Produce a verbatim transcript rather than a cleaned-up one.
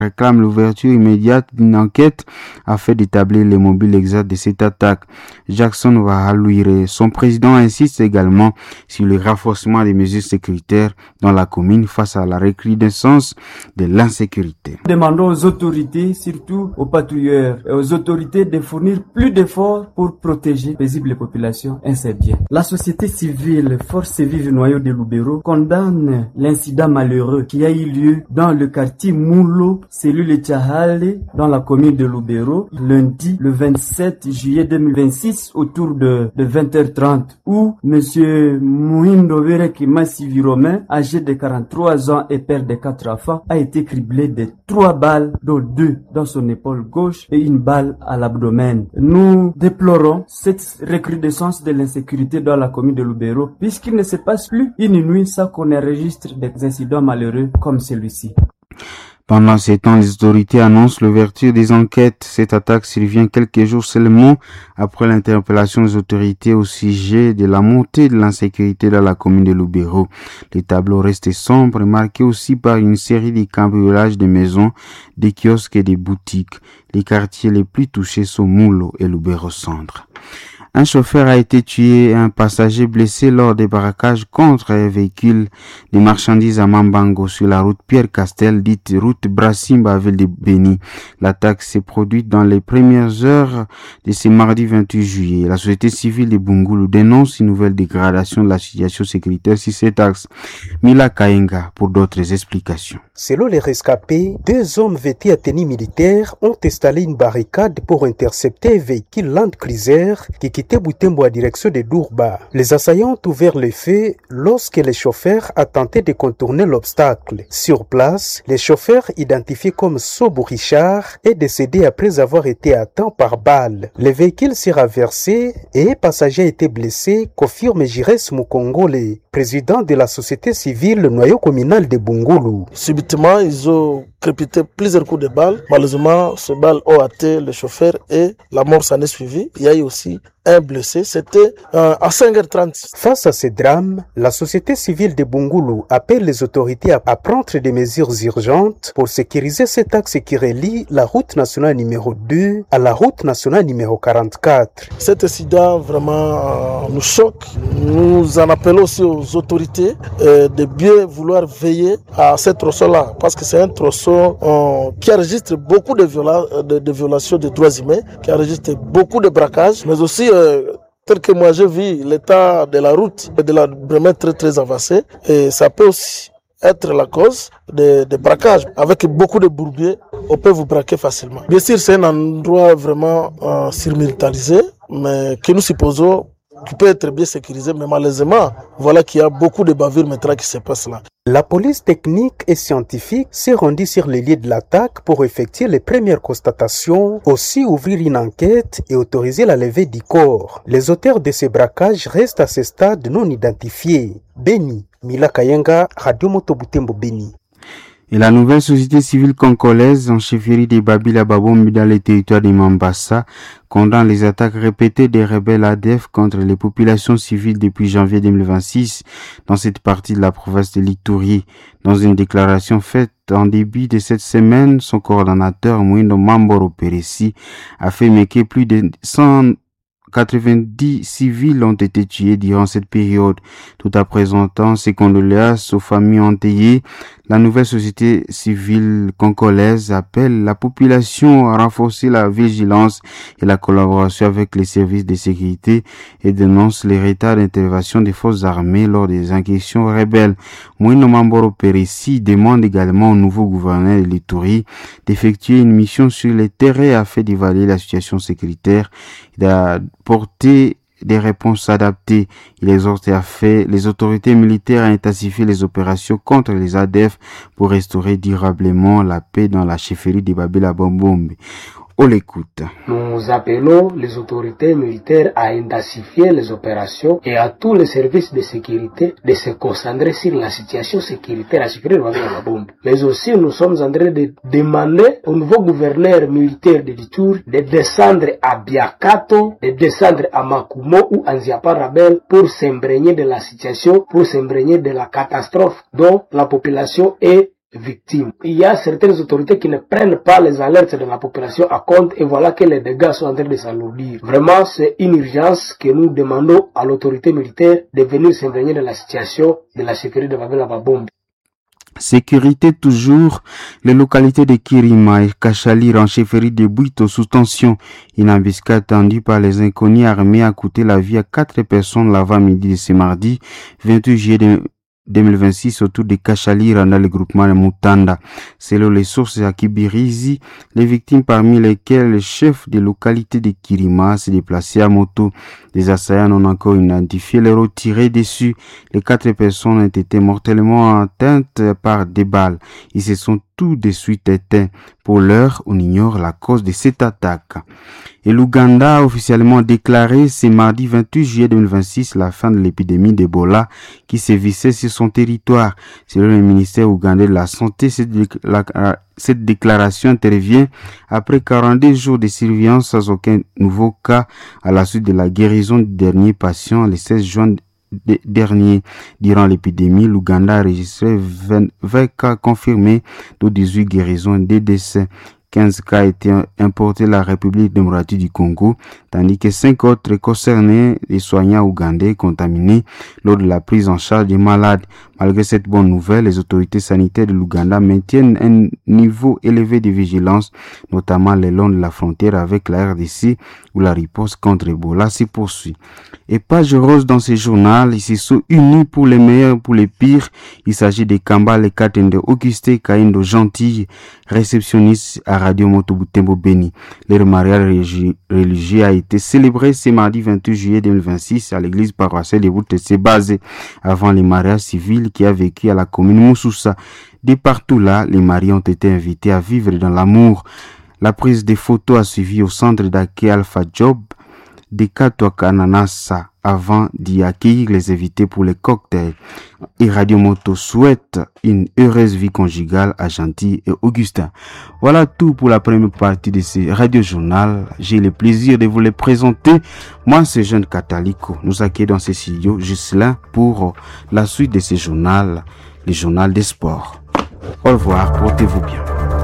réclame l'ouverture immédiate d'une enquête afin d'établir les mobiles exacts de cette attaque. Jackson Wahaluire, son président, insiste également sur le renforcement des mesures sécuritaires dans la commune face à la recrudescence de l'insécurité. Demandons aux autorités, surtout aux patrouilleurs et aux autorités de fournir plus d'efforts pour protéger paisiblement les populations et ses biens. La société civile, Force vive noyau de Lubero, condamne l'incident malheureux qui a eu lieu dans le quartier Moulo, cellule Tchahale, dans la commune de Lubero, lundi le vingt-sept juillet deux mille vingt-six, autour de, de vingt heures trente, où monsieur Mouhindo Verek Massivi Romain, âgé de quarante-trois ans et père de quatre enfants, a été criblé de trois balles, dont deux dans son épaule gauche et une balle à l'abdomen. Nous déplorons cette recrudescence de l'insécurité dans la commune de Lubero, puisqu'il ne se passe plus une nuit sans qu'on enregistre des incidents malheureux comme celui-ci. Pendant ces temps, les autorités annoncent l'ouverture des enquêtes. Cette attaque survient quelques jours seulement après l'interpellation des autorités au sujet de la montée de l'insécurité dans la commune de Lubero. Les tableaux restent sombres, marqués aussi par une série de cambriolages de maisons, des kiosques et des boutiques. Les quartiers les plus touchés sont Moulo et Lubero Centre. Un chauffeur a été tué et un passager blessé lors des braquages contre un véhicule de marchandises à Mambango sur la route Pierre-Castel, dite route Brassimba, ville de Béni. L'attaque s'est produite dans les premières heures de ce mardi vingt-huit juillet. La société civile de Bungulu dénonce une nouvelle dégradation de la situation sécuritaire sur cet axe. Mila Kaenga pour d'autres explications. Selon les rescapés, deux hommes vêtus à tenue militaire ont installé une barricade pour intercepter un véhicule Land Cruiser qui quittait Butembo à direction de Dourba. Les assaillants ont ouvert le feu lorsque le chauffeur a tenté de contourner l'obstacle. Sur place, le chauffeur, identifié comme Sobo Richard, est décédé après avoir été atteint par balle. Le véhicule s'est renversé et un passager a été blessé, confirme Jires Mukongole, président de la société civile noyau communal de Bungulu. Subitement, ils ont crépité plusieurs coups de balles. Malheureusement, ces balles ont atteint le chauffeur et la mort s'en est suivie. Il y a eu aussi un blessé. C'était euh, à cinq heures trente. Face à ce drame, la société civile de Bungulu appelle les autorités à, à prendre des mesures urgentes pour sécuriser cet axe qui relie la route nationale numéro deux à la route nationale numéro quarante-quatre. Cet incident vraiment euh, nous choque. Nous en appelons aussi aux autorités euh, de bien vouloir veiller à ce tronçon-là, parce que c'est un tronçon euh, qui enregistre beaucoup de, viola de, de violations des droits humains, qui enregistre beaucoup de braquages, mais aussi euh, tel que moi j'ai vu l'état de la route est de la vraiment très très avancé, et ça peut aussi être la cause de, de braquages. Avec beaucoup de bourbiers, on peut vous braquer facilement. Bien sûr, c'est un endroit vraiment euh, surmilitarisé, mais que nous supposons qui peut être bien sécurisé, mais malheureusement, voilà qu'il y a beaucoup de bavures maintenant qui se passent là. La police technique et scientifique s'est rendue sur les lieux de l'attaque pour effectuer les premières constatations, aussi ouvrir une enquête et autoriser la levée du corps. Les auteurs de ces braquages restent à ce stade non identifiés. Béni, Mila Kayenga, Radio Moto Butembo Béni. Et la nouvelle société civile congolaise en chefferie de Babila Babombi dans les territoires de Mambasa condamne les attaques répétées des rebelles A D F contre les populations civiles depuis janvier deux mille vingt-six dans cette partie de la province de l'Ituri. Dans une déclaration faite en début de cette semaine, son coordonnateur Mouindo Mamboro Peresi a affirmé que plus de cent quatre-vingt-dix civils ont été tués durant cette période. Tout en présentant ses condoléances aux familles endeuillées, la nouvelle société civile congolaise appelle la population à renforcer la vigilance et la collaboration avec les services de sécurité et dénonce les retards d'intervention des forces armées lors des incursions rebelles. Mouino Mamboro Peresi demande également au nouveau gouverneur de l'Ituri d'effectuer une mission sur le terrain afin d'évaluer la situation sécuritaire et d'apporter des réponses adaptées. Il exhorte à faire les autorités militaires à intensifier les opérations contre les A D F pour restaurer durablement la paix dans la chefferie de Babila Bombombe. On l'écoute. Nous appelons les autorités militaires à intensifier les opérations et à tous les services de sécurité de se concentrer sur la situation sécuritaire à chefferie de Babila Bombombe. Mais aussi, nous sommes en train de demander au nouveau gouverneur militaire de l'Ituri de descendre à Biakato, de descendre à Makumo ou à Nziaparabel pour s'imprégner de la situation, pour s'imprégner de la catastrophe dont la population est victimes. Il y a certaines autorités qui ne prennent pas les alertes de la population à compte et voilà que les dégâts sont en train de s'alourdir. Vraiment, c'est une urgence que nous demandons à l'autorité militaire de venir s'imprégner de la situation de la sécurité de Babila Babombi. Sécurité toujours, les localités de Kirima et Kachalir en chefferie de Bouito sous tension. Une embuscade tendue par les inconnus armés a coûté la vie à quatre personnes l'avant-midi de ce mardi vingt-huit juillet deux mille vingt-six autour de Kachalir dans le groupement de Mutanda. Selon les sources à Kibirizi, les victimes parmi lesquelles le chef de localité de Kirima s'est déplacé à moto. Les assaillants ont encore identifié les roues tirées dessus. Les quatre personnes ont été mortellement atteintes par des balles. Ils se sont tout de suite éteints. Pour l'heure, on ignore la cause de cette attaque. Et l'Ouganda a officiellement déclaré ce mardi vingt-huit juillet deux mille vingt-six la fin de l'épidémie d'Ebola qui sévissait sur son territoire. Selon le ministère ougandais de la Santé, cette, décla- cette déclaration intervient après quarante-deux jours de surveillance sans aucun nouveau cas à la suite de la guérison du dernier patient le seize juin dernier. Durant l'épidémie, l'Ouganda a enregistré vingt, vingt cas confirmés, dont dix-huit guérisons et des décès. quinze cas étaient importés de la République démocratique du Congo, tandis que cinq autres concernaient les soignants ougandais contaminés lors de la prise en charge des malades. Malgré cette bonne nouvelle, les autorités sanitaires de l'Ouganda maintiennent un niveau élevé de vigilance, notamment le long de la frontière avec la R D C, où la riposte contre Ebola se poursuit. Et page rose dans ce journal, ils se sont unis pour les meilleurs et pour les pires. Il s'agit de Kambale Katende Auguste Kaindo Gentil, réceptionniste à Radio Moto Butembo Beni. Leur mariage religieux a été célébré ce mardi vingt-huit juillet deux mille vingt-six à l'église paroissiale de Boutetse basée avant les mariages civils qui a vécu à la commune Moussoussa. De partout là, les mariés ont été invités à vivre dans l'amour. La prise des photos a suivi au centre d'accueil Alpha Job de Katouakananasa avant d'y accueillir les invités pour les cocktails. Et Radio Moto souhaite une heureuse vie conjugale à Gentil et Augustin. Voilà tout pour la première partie de ce radio-journal. J'ai le plaisir de vous les présenter. Moi, c'est Jeune Catalico. Nous accueillons dans ce studio juste là pour la suite de ce journal, le journal des sports. Au revoir, portez-vous bien.